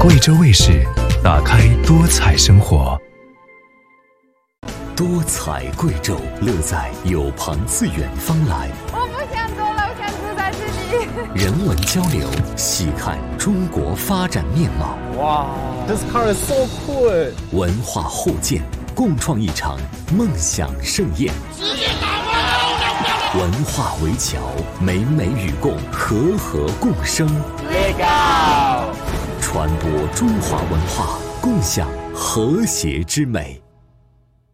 贵州卫视，打开多彩生活。 多彩贵州，乐在有朋自远方来。 我不想走了，我想住在这里。 人文交流，细看中国发展面貌。 哇 ，This car is so cool！ 文化互鉴，共创一场梦想盛宴。文化围桥，美美与共，和和共生。 Legal！ 传播中华文化，共享和谐之美。